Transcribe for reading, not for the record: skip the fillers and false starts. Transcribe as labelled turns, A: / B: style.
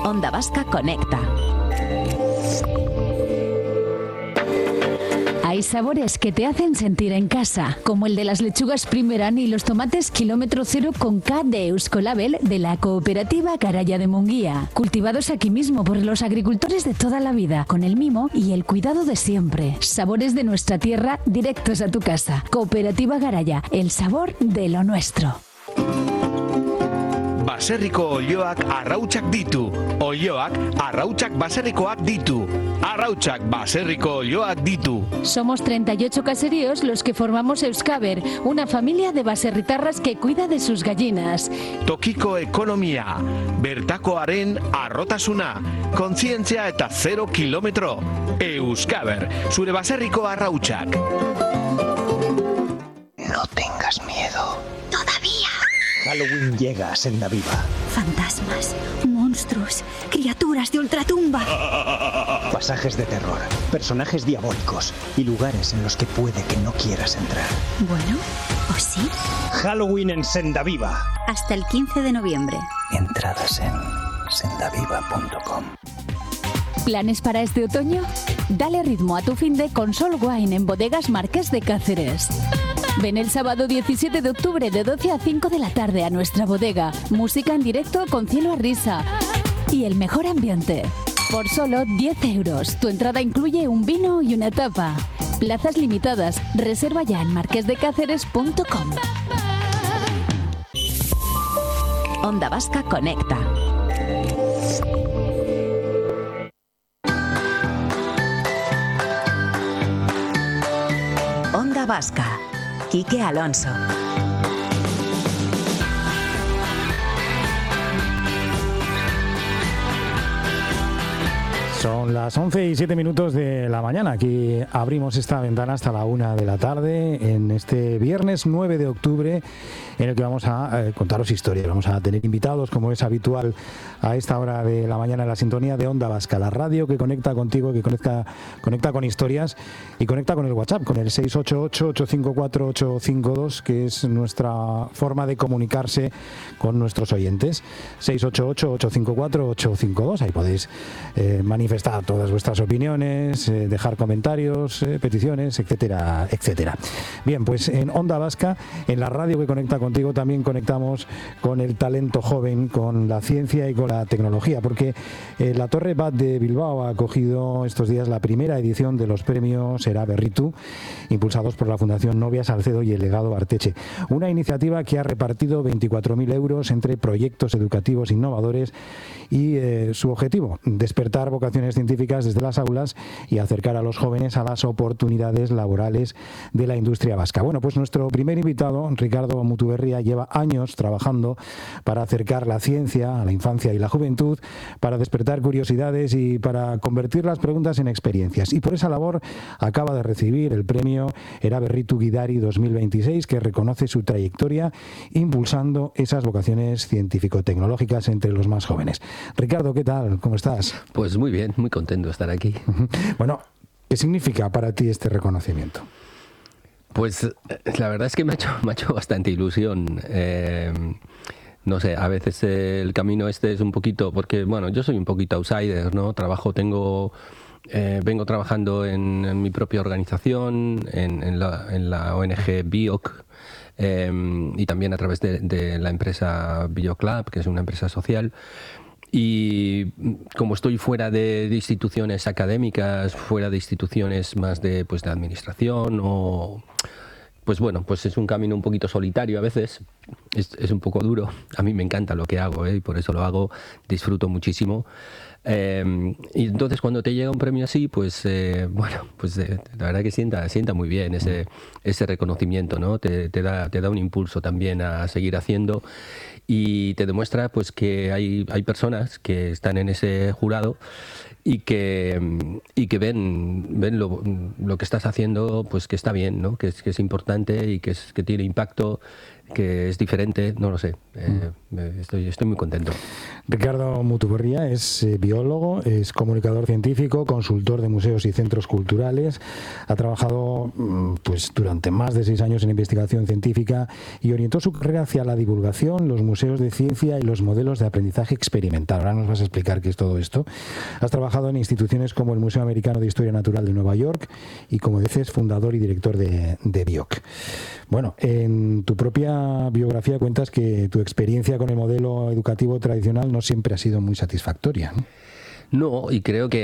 A: Onda Vasca Conecta. Hay sabores que te hacen sentir en casa, como el de las lechugas Primeran y los tomates kilómetro cero con K de Euskolabel de la cooperativa Garaya de Munguía, cultivados aquí mismo por los agricultores de toda la vida, con el mimo y el cuidado de siempre. Sabores de nuestra tierra directos a tu casa. Cooperativa Garaya, el sabor de lo nuestro.
B: Baserriko olioak arrautsak ditu. Olioak arrautsak baserrikoak ditu. Arrautsak baserriko olioak ditu.
A: Somos 38 caseríos los que formamos Euskaber, una familia de baserritarras que cuida de sus gallinas.
B: Tokiko ekonomia, bertakoaren arrotasuna, kontzientzia eta 0 kilometro. Euskaber, zure baserriko arrautsak.
C: No tengas miedo.
D: Todavía.
C: Halloween llega a Sendaviva.
D: Fantasmas, monstruos, criaturas de ultratumba.
C: Pasajes de terror, personajes diabólicos y lugares en los que puede que no quieras entrar.
D: Bueno, ¿o sí?
C: Halloween en Sendaviva.
D: Hasta el 15 de noviembre.
C: Entradas en sendaviva.com.
A: ¿Planes para este otoño? Dale ritmo a tu finde con Sol Wine en Bodegas Marqués de Cáceres. Ven el sábado 17 de octubre de 12 a 5 de la tarde a nuestra bodega. Música en directo con cielo a risa. Y el mejor ambiente. Por solo 10 euros. Tu entrada incluye un vino y una tapa. Plazas limitadas. Reserva ya en marquesdecáceres.com. Onda Vasca Conecta. Onda Vasca. Quique Alonso.
E: Son las 11:07 de la mañana. Aquí abrimos esta ventana hasta la 1 de la tarde en este viernes 9 de octubre, en el que vamos a contaros historias. Vamos a tener invitados, como es habitual a esta hora de la mañana, en la sintonía de Onda Vasca, la radio que conecta contigo, que conecta con historias y conecta con el WhatsApp, con el 688-854-852, que es nuestra forma de comunicarse con nuestros oyentes. 688-854-852. Ahí podéis manifestar todas vuestras opiniones, dejar comentarios, peticiones, etcétera, etcétera. Bien, pues en Onda Vasca, en la radio que conecta contigo, también conectamos con el talento joven, con la ciencia y con la tecnología, porque la Torre Bat de Bilbao ha acogido estos días la primera edición de los premios Eraberritu, impulsados por la Fundación Novia Salcedo y el Legado Arteche. Una iniciativa que ha repartido 24.000 euros entre proyectos educativos innovadores y su objetivo, despertar vocaciones científicas desde las aulas y acercar a los jóvenes a las oportunidades laborales de la industria vasca. Bueno, pues nuestro primer invitado, Ricardo Mutuberria, lleva años trabajando para acercar la ciencia a la infancia y la juventud, para despertar curiosidades y para convertir las preguntas en experiencias. Y por esa labor acaba de recibir el premio Eraberritu Guidari 2026, que reconoce su trayectoria impulsando esas vocaciones científico-tecnológicas entre los más jóvenes. Ricardo, ¿qué tal? ¿Cómo estás?
F: Pues muy bien, muy contento de estar aquí.
E: Bueno, ¿qué significa para ti este reconocimiento?
F: Pues la verdad es que me ha hecho bastante ilusión. No sé, a veces el camino este es un poquito, porque bueno, yo soy un poquito outsider, ¿no? Vengo trabajando en mi propia organización, en la ONG BIOC, y también a través de la empresa BioClub, que es una empresa social. Y como estoy fuera de instituciones académicas, fuera de instituciones más de administración, pues bueno, pues es un camino un poquito solitario a veces, es un poco duro. A mí me encanta lo que hago, y por eso lo hago, disfruto muchísimo. Y entonces cuando te llega un premio así, pues la verdad que sienta muy bien ese reconocimiento, ¿no? Te da un impulso también a seguir haciendo. Y te demuestra pues que hay personas que están en ese jurado y que ven lo que estás haciendo, pues que está bien, ¿no? Que es importante y que tiene impacto que es diferente, no lo sé. Estoy muy contento.
E: Ricardo Mutuberría es biólogo, es comunicador científico, consultor de museos y centros culturales. Ha trabajado pues durante más de 6 años en investigación científica y orientó su carrera hacia la divulgación, los museos de ciencia y los modelos de aprendizaje experimental. Ahora nos vas a explicar qué es todo esto. Has trabajado en instituciones como el Museo Americano de Historia Natural de Nueva York y, como dices, fundador y director de BIOC. Bueno, en tu propia biografía cuentas que tu experiencia con el modelo educativo tradicional no siempre ha sido muy satisfactoria, ¿no?
F: No, y creo que